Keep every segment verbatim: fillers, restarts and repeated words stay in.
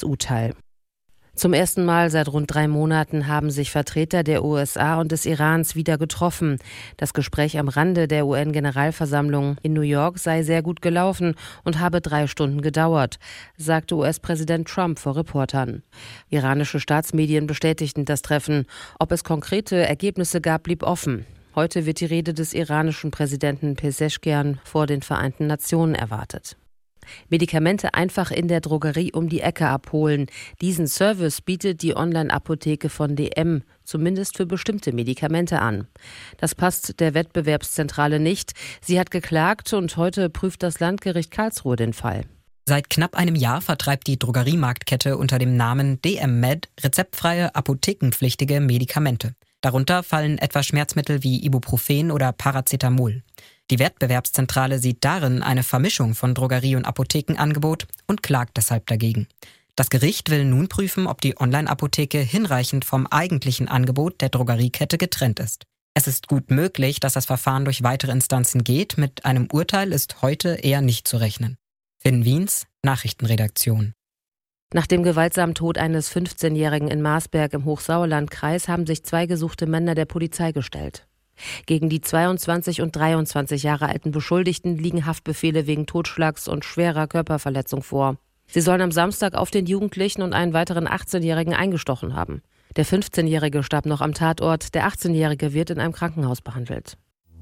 Urteil. Zum ersten Mal seit rund drei Monaten haben sich Vertreter der U S A und des Irans wieder getroffen. Das Gespräch am Rande der U N-Generalversammlung in New York sei sehr gut gelaufen und habe drei Stunden gedauert, sagte U S-Präsident Trump vor Reportern. Iranische Staatsmedien bestätigten das Treffen. Ob es konkrete Ergebnisse gab, blieb offen. Heute wird die Rede des iranischen Präsidenten Pezeshkian vor den Vereinten Nationen erwartet. Medikamente einfach in der Drogerie um die Ecke abholen. Diesen Service bietet die Online-Apotheke von D M, zumindest für bestimmte Medikamente an. Das passt der Wettbewerbszentrale nicht. Sie hat geklagt und heute prüft das Landgericht Karlsruhe den Fall. Seit knapp einem Jahr vertreibt die Drogeriemarktkette unter dem Namen D M Med rezeptfreie, apothekenpflichtige Medikamente. Darunter fallen etwa Schmerzmittel wie Ibuprofen oder Paracetamol. Die Wettbewerbszentrale sieht darin eine Vermischung von Drogerie- und Apothekenangebot und klagt deshalb dagegen. Das Gericht will nun prüfen, ob die Online-Apotheke hinreichend vom eigentlichen Angebot der Drogeriekette getrennt ist. Es ist gut möglich, dass das Verfahren durch weitere Instanzen geht. Mit einem Urteil ist heute eher nicht zu rechnen. Finn Wiens, Nachrichtenredaktion. Nach dem gewaltsamen Tod eines fünfzehnjährigen in Marsberg im Hochsauerlandkreis haben sich zwei gesuchte Männer der Polizei gestellt. Gegen die zweiundzwanzig und dreiundzwanzig Jahre alten Beschuldigten liegen Haftbefehle wegen Totschlags und schwerer Körperverletzung vor. Sie sollen am Samstag auf den Jugendlichen und einen weiteren achtzehnjährigen eingestochen haben. Der fünfzehnjährige starb noch am Tatort, der achtzehnjährige wird in einem Krankenhaus behandelt.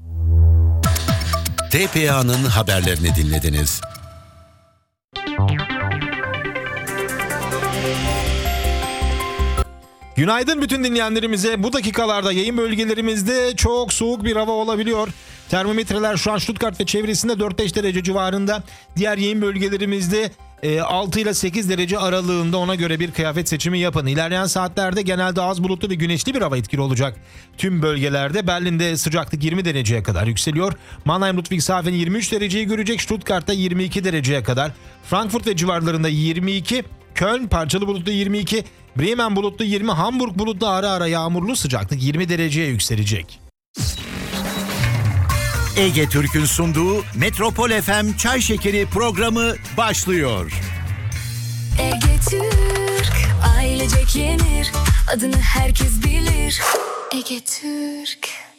T P A'nın haberlerini dinlediniz. Günaydın bütün dinleyenlerimize. Bu dakikalarda yayın bölgelerimizde çok soğuk bir hava olabiliyor. Termometreler şu an Stuttgart ve çevresinde dört beş derece civarında. Diğer yayın bölgelerimizde altı ile sekiz derece aralığında, ona göre bir kıyafet seçimi yapın. İlerleyen saatlerde genelde az bulutlu ve güneşli bir hava etkili olacak. Tüm bölgelerde Berlin'de sıcaklık yirmi dereceye kadar yükseliyor. Mannheim Ludwigshafen yirmi üç dereceyi görecek. Stuttgart'ta yirmi iki dereceye kadar. Frankfurt ve civarlarında yirmi iki. Köln parçalı bulutlu yirmi iki. Bremen bulutlu yirmi. Hamburg bulutlu ara ara yağmurlu, sıcaklık yirmi dereceye yükselecek. Ege Türk'ün sunduğu Metropol F M Çay Şekeri programı başlıyor. Ege Türk, ailecek yenir, adını herkes bilir. Ege Türk.